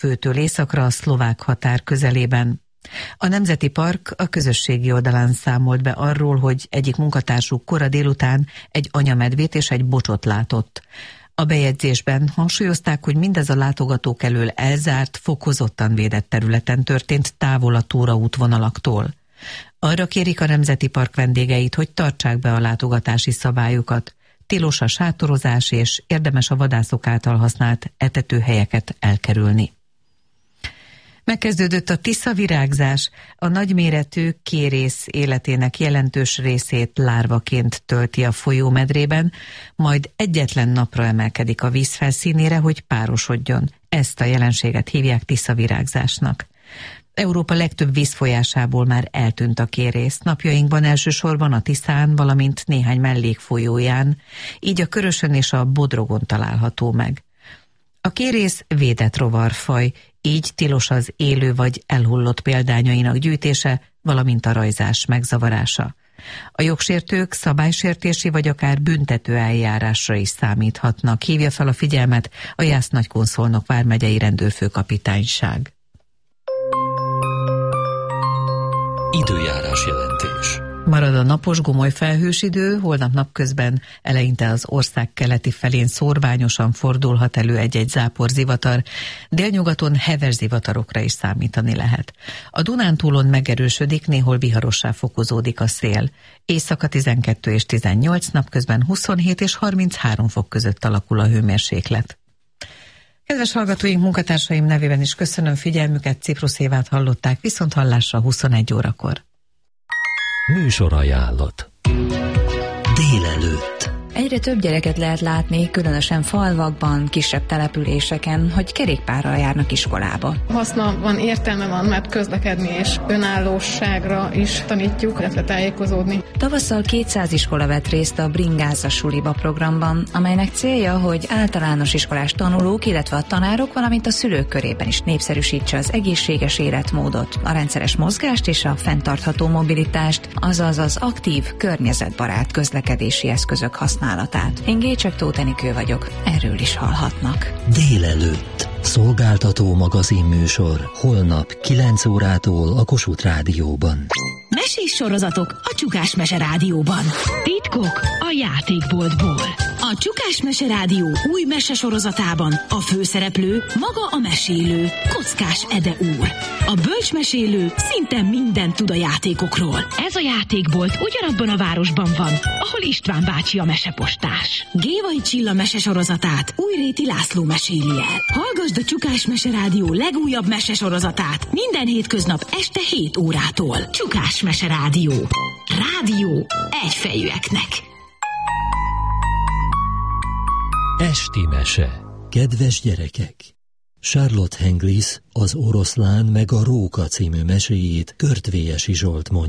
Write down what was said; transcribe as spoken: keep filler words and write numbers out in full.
főtől északra a szlovák határ közelében. A Nemzeti Park a közösségi oldalán számolt be arról, hogy egyik munkatársuk kora délután egy anyamedvét és egy bocsot látott. A bejegyzésben hangsúlyozták, hogy mindez a látogatók elől elzárt, fokozottan védett területen történt, távol a túraútvonalaktól. Arra kérik a Nemzeti Park vendégeit, hogy tartsák be a látogatási szabályokat. Tilos a sátorozás, és érdemes a vadászok által használt etetőhelyeket elkerülni. Megkezdődött a tiszavirágzás, a nagyméretű kérész életének jelentős részét lárvaként tölti a folyómedrében, majd egyetlen napra emelkedik a víz felszínére, hogy párosodjon. Ezt a jelenséget hívják tiszavirágzásnak. Európa legtöbb vízfolyásából már eltűnt a kérész, napjainkban elsősorban a Tiszán, valamint néhány mellékfolyóján, így a Körösön és a Bodrogon található meg. A kérész védett rovarfaj, így tilos az élő vagy elhullott példányainak gyűjtése, valamint a rajzás megzavarása. A jogsértők szabálysértési vagy akár büntető eljárásra is számíthatnak, hívja fel a figyelmet a Jász-Nagykun-Szolnok vármegyei rendőrfőkapitányság. Időjárás jelentés. Marad a napos, gomoly felhős idő, holnap napközben eleinte az ország keleti felén szórványosan fordulhat elő egy-egy záporzivatar, délnyugaton heves zivatarokra is számítani lehet. A Dunántúlon megerősödik, néhol viharossá fokozódik a szél. Éjszaka tizenkettő és tizennyolc, napközben huszonhét és harminchárom fok között alakul a hőmérséklet. Kedves hallgatóink, munkatársaim nevében is köszönöm figyelmüket, Ciprus Évát hallották, viszont hallásra huszonegy órakor. Műsorajánlat. Délelőtt. Egyre több gyereket lehet látni, különösen falvakban, kisebb településeken, hogy kerékpárral járnak iskolába. Haszna van, értelme van, mert közlekedni és önállóságra is tanítjuk, illetve tájékozódni. Tavasszal kétszáz iskola vett részt a Bringázza suliba programban, amelynek célja, hogy általános iskolás tanulók, illetve a tanárok, valamint a szülők körében is népszerűsítse az egészséges életmódot, a rendszeres mozgást és a fenntartható mobilitást, azaz az aktív, környezetbarát közlekedési eszközök használatát. Én Gécsek Tóth Enikő vagyok, erről is hallhatnak. Délelőtt. Szolgáltató magazinműsor. Holnap kilenc órától a Kossuth Rádióban. Mesés sorozatok a Csukás Mese Rádióban. Titkok a játékboltból. A Csukás Mese Rádió új mesesorozatában a főszereplő maga a mesélő, Kockás Ede úr. A bölcsmesélő szinte mindent tud a játékokról. Ez a játékbolt ugyanabban a városban van, ahol István bácsi a mesepostás. Gévai Csilla mesesorozatát Újréti László meséli el. Hallgasd a Csukás Mese Rádió legújabb mesesorozatát minden hétköznap este hét órától. Csukás Mese Rádió. Rádió egyfejűeknek. Esti mese. Kedves gyerekek! Charlotte Henglis az Oroszlán meg a Róka című meséjét Körtvélyesi Zsolt mondja.